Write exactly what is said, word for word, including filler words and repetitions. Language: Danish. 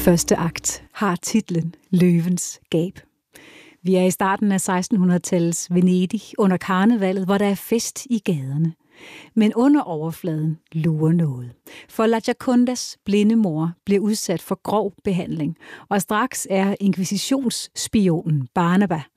Første akt har titlen Løvens gab. Vi er i starten af sekstenhundredetallets Venedig under karnevalet, hvor der er fest i gaderne. Men under overfladen lurer noget. For La Giocondas blinde mor bliver udsat for grov behandling, og straks er inkvisitionsspionen Barnaba